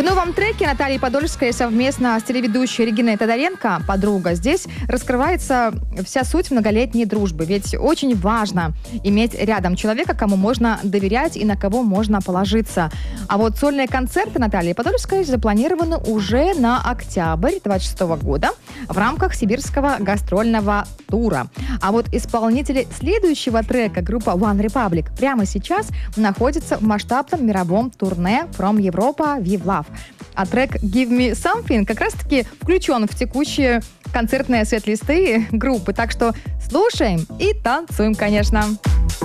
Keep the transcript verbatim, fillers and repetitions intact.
В новом треке Натальи Подольской совместно с телеведущей Региной Тодоренко «Подруга». Здесь раскрывается вся суть многолетней дружбы. Ведь очень важно иметь рядом человека, кому можно доверять и на кого можно положиться. А вот сольные концерты Натальи Подольской запланированы уже на октябрь двадцать шестого года в рамках сибирского гастрольного тура. А вот исполнители следующего трека, группа One Republic, прямо сейчас находится в масштабном мировом турне From Europa with Love. А трек Give Me Something как раз-таки включен в текущие концертные сет-листы группы. Так что слушаем и танцуем, конечно.